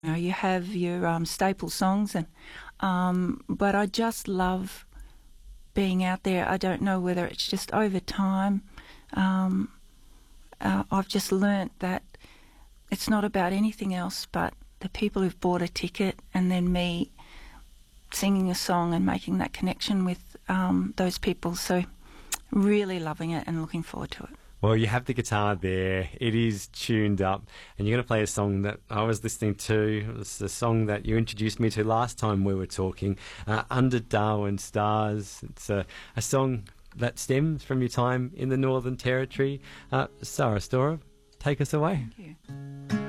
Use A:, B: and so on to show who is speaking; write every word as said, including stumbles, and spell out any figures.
A: You know, you have your um, staple songs, and um, but I just love being out there. I don't know whether it's just over time. Um, uh, I've just learnt that it's not about anything else but the people who've bought a ticket and then me singing a song and making that connection with um, those people. So really loving it and looking forward to it.
B: Well, you have the guitar there. It is tuned up. And you're going to play a song that I was listening to. It was the song that you introduced me to last time we were talking, uh, Under Darwin Stars. It's a, a song that stems from your time in the Northern Territory. Uh, Sarah Storer, take us away.
A: Thank you.